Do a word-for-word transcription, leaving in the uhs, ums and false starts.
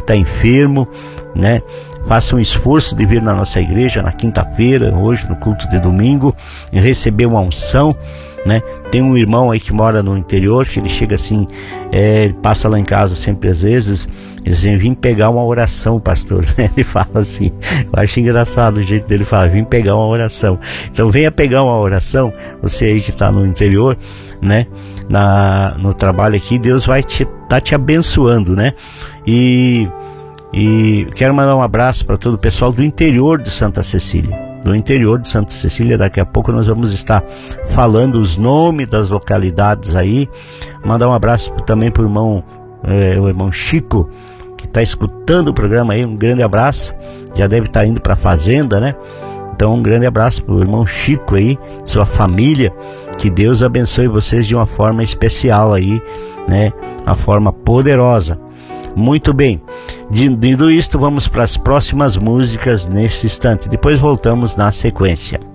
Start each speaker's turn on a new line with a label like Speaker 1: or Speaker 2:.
Speaker 1: está enfermo, né? Faça um esforço de vir na nossa igreja na quinta-feira, hoje no culto de domingo, e receber uma unção, né? Tem um irmão aí que mora no interior, que ele chega assim, é, ele passa lá em casa sempre às vezes, ele diz, vim pegar uma oração, pastor. Ele fala assim, eu acho engraçado o jeito dele falar, vim pegar uma oração. Então venha pegar uma oração, você aí que está no interior, né? Na, no trabalho aqui, Deus vai te, tá te abençoando, né? E, e quero mandar um abraço para todo o pessoal do interior de Santa Cecília. Do interior de Santa Cecília, daqui a pouco nós vamos estar falando os nomes das localidades aí. Mandar um abraço também para o irmão, é, o irmão Chico, que está escutando o programa aí. Um grande abraço, já deve estar indo para a fazenda, né? Então um grande abraço para o irmão Chico aí, sua família, que Deus abençoe vocês de uma forma especial aí, né? Uma forma poderosa. Muito bem, dito isto, vamos para as próximas músicas nesse instante, depois voltamos na sequência.